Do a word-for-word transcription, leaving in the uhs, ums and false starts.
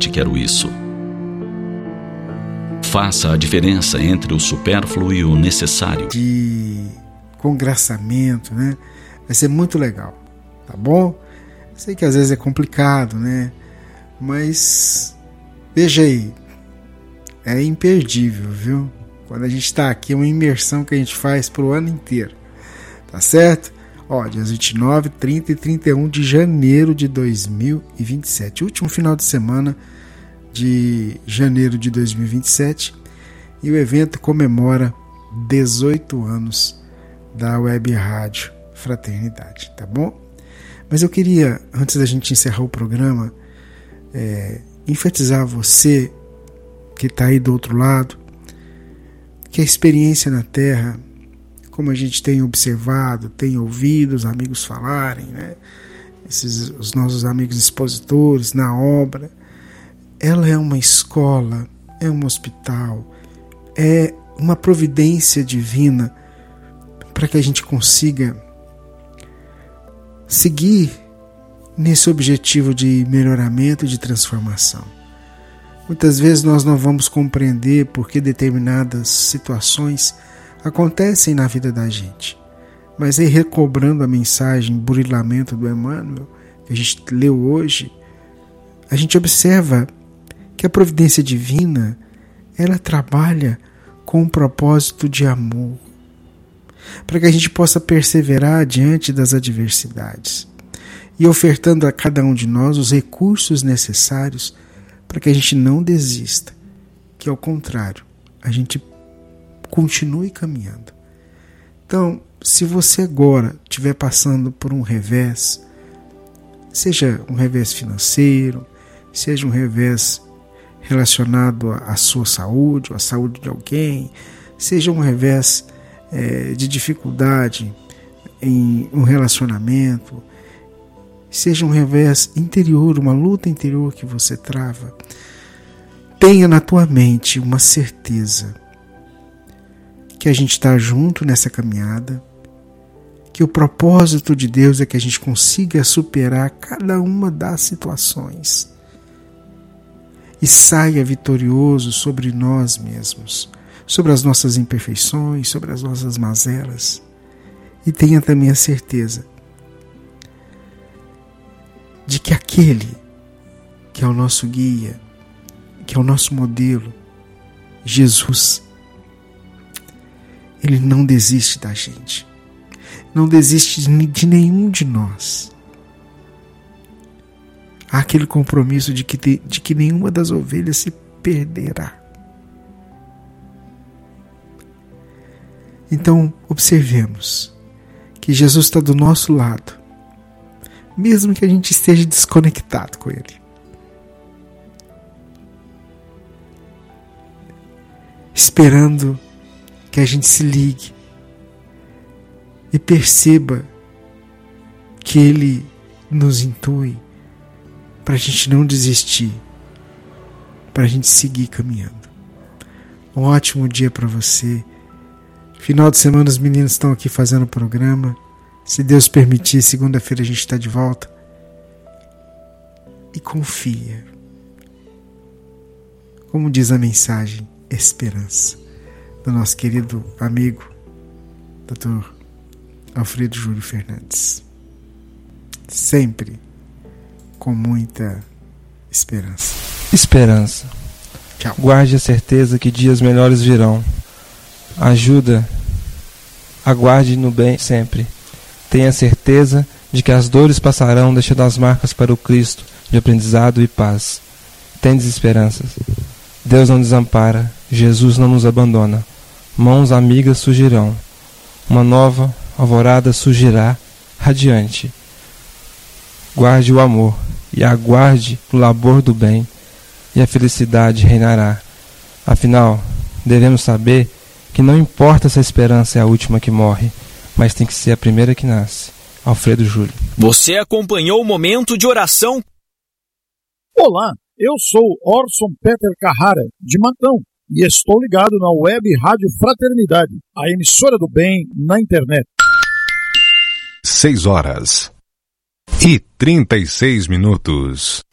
realmente quero isso. Faça a diferença entre o supérfluo e o necessário. De congraçamento, né? Vai ser muito legal, tá bom? Sei que às vezes é complicado, né? Mas veja aí, é imperdível, viu? Quando a gente está aqui, é uma imersão que a gente faz pro ano inteiro, tá certo? Ó, dias vinte e nove, trinta e trinta e um de janeiro de dois mil e vinte e sete, último final de semana de janeiro de dois mil e vinte e sete, e o evento comemora dezoito anos da Web Rádio Fraternidade, tá bom? Mas eu queria, antes da gente encerrar o programa, é, enfatizar você que está aí do outro lado, que a experiência na Terra, como a gente tem observado, tem ouvido os amigos falarem, né? Esses, os nossos amigos expositores na obra, ela é uma escola, é um hospital, é uma providência divina para que a gente consiga seguir nesse objetivo de melhoramento e de transformação. Muitas vezes nós não vamos compreender por que determinadas situações acontecem na vida da gente. Mas aí, recobrando a mensagem Burilamento do Emmanuel, que a gente leu hoje, a gente observa que a providência divina, ela trabalha com um propósito de amor, para que a gente possa perseverar diante das adversidades e ofertando a cada um de nós os recursos necessários para que a gente não desista, que ao contrário, a gente continue caminhando. Então, se você agora estiver passando por um revés, seja um revés financeiro, seja um revés relacionado à sua saúde, ou à saúde de alguém, seja um revés é, de dificuldade em um relacionamento, seja um revés interior, uma luta interior que você trava, tenha na tua mente uma certeza que a gente está junto nessa caminhada, que o propósito de Deus é que a gente consiga superar cada uma das situações e saia vitorioso sobre nós mesmos, sobre as nossas imperfeições, sobre as nossas mazelas. E tenha também a certeza de que aquele que é o nosso guia, que é o nosso modelo, Jesus, ele não desiste da gente, não desiste de nenhum de nós. Há aquele compromisso de que, de que nenhuma das ovelhas se perderá. Então, observemos que Jesus está do nosso lado, mesmo que a gente esteja desconectado com Ele. Esperando que a gente se ligue e perceba que Ele nos intui para a gente não desistir, para a gente seguir caminhando. Um ótimo dia para você. Final de semana os meninos estão aqui fazendo o programa. Se Deus permitir, segunda-feira a gente está de volta. E confia. Como diz a mensagem, esperança, do nosso querido amigo doutor Alfredo Júlio Fernandes. Sempre com muita esperança. Esperança. Tchau. Guarde a certeza que dias melhores virão. Ajuda, aguarde no bem sempre. Tenha certeza de que as dores passarão, deixando as marcas para o Cristo de aprendizado e paz. Tendes esperanças. Deus não desampara, Jesus não nos abandona. Mãos amigas surgirão. Uma nova alvorada surgirá radiante. Guarde o amor e aguarde o labor do bem, e a felicidade reinará. Afinal, devemos saber que não importa se a esperança é a última que morre, mas tem que ser a primeira que nasce. Alfredo Júlio. Você acompanhou o momento de oração? Olá, eu sou Orson Peter Carrara, de Matão, e estou ligado na Web Rádio Fraternidade, a emissora do bem na internet. Seis horas e trinta e seis minutos.